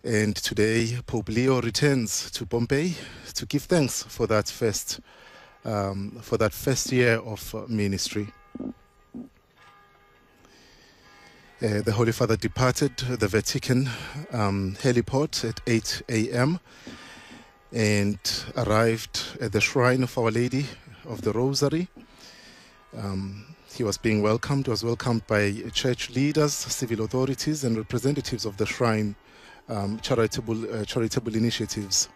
And today, Pope Leo returns to Pompeii to give thanks for that first year of ministry. The Holy Father departed the Vatican heliport at 8 a.m. and arrived at the shrine of Our Lady of the Rosary. He was being welcomed. He was welcomed by church leaders, civil authorities, and representatives of the shrine charitable initiatives.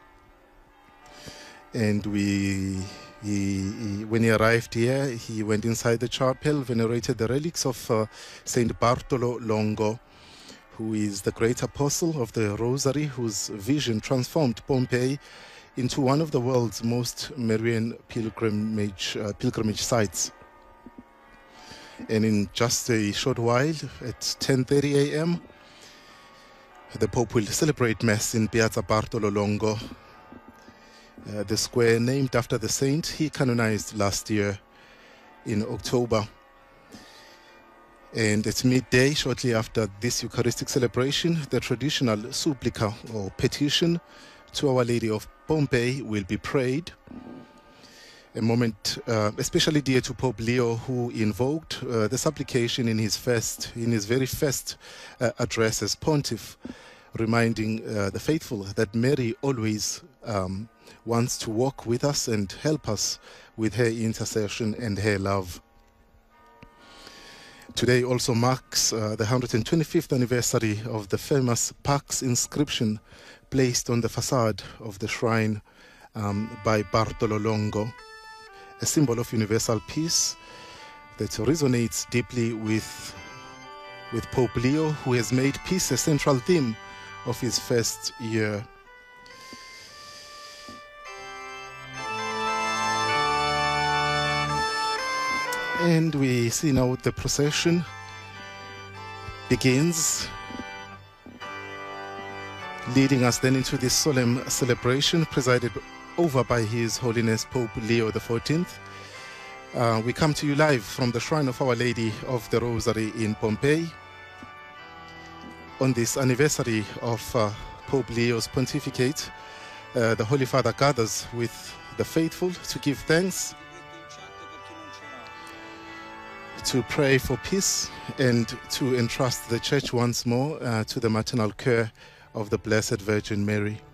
And when he arrived here, he went inside the chapel, venerated the relics of Saint Bartolo Longo, who is the great apostle of the Rosary, whose vision transformed Pompeii into one of the world's most Marian pilgrimage sites. And in just a short while, at 10:30 a.m., the Pope will celebrate Mass in Piazza Bartolo Longo, the square named after the saint he canonized last year in October. And at midday, shortly after this Eucharistic celebration, the traditional supplica or petition to Our Lady of Pompeii will be prayed. A moment especially dear to Pope Leo, who invoked the supplication in his very first address as pontiff, reminding the faithful that Mary always wants to walk with us and help us with her intercession and her love. Today also marks the 125th anniversary of the famous Pax inscription placed on the facade of the shrine by Bartolo Longo, a symbol of universal peace that resonates deeply with Pope Leo, who has made peace a central theme of his first year. And we see now the procession begins, leading us then into this solemn celebration presided over by His Holiness Pope Leo XIV. We come to you live from the Shrine of Our Lady of the Rosary in Pompeii. On this anniversary of Pope Leo's pontificate, the Holy Father gathers with the faithful to give thanks, to pray for peace, and to entrust the Church once more to the maternal care of the Blessed Virgin Mary.